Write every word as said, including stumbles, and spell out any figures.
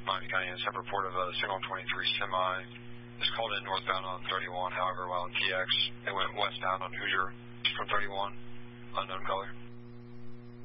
Miami County in separate report of a single twenty-three semi. It's called in northbound on thirty-one, however, while in T X, it went westbound on Hoosier from thirty-one, unknown color.